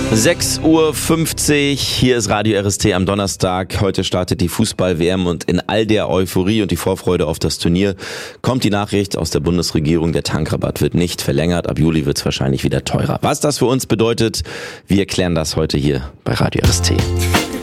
6:50 Uhr, hier ist Radio RST am Donnerstag. Heute startet die Fußball-WM und in all der Euphorie und die Vorfreude auf das Turnier kommt die Nachricht aus der Bundesregierung, der Tankrabatt wird nicht verlängert. Ab Juli wird es wahrscheinlich wieder teurer. Was das für uns bedeutet, wir klären das heute hier bei Radio RST.